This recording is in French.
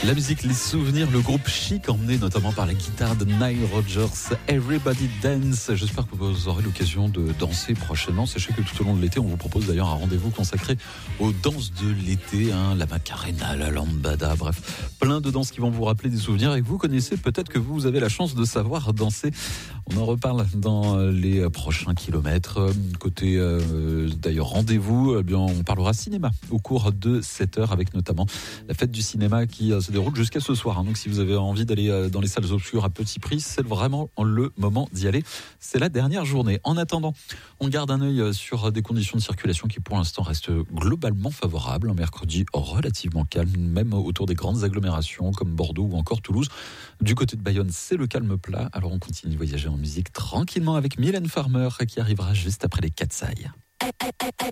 La musique, les souvenirs, le groupe Chic emmené notamment par la guitare de Nile Rodgers, Everybody Dance. J'espère que vous aurez l'occasion de danser prochainement. Sachez que tout au long de l'été, on vous propose d'ailleurs un rendez-vous consacré aux danses de l'été, la Macarena, la Lambada, bref, plein de danses qui vont vous rappeler des souvenirs et que vous connaissez. Peut-être que vous avez la chance de savoir danser. On en reparle dans les prochains kilomètres. Côté d'ailleurs rendez-vous, eh bien, on parlera cinéma au cours de cette heure avec notamment la fête du cinéma qui se déroule jusqu'à ce soir. Donc si vous avez envie d'aller dans les salles obscures à petit prix, c'est vraiment le moment d'y aller. C'est la dernière journée. En attendant, on garde un œil sur des conditions de circulation qui pour l'instant restent globalement favorables. Un mercredi relativement calme, même autour des grandes agglomérations comme Bordeaux ou encore Toulouse. Du côté de Bayonne, c'est le calme plat. Alors on continue de voyager en musique tranquillement avec Mylène Farmer qui arrivera juste après les Cat's Eye.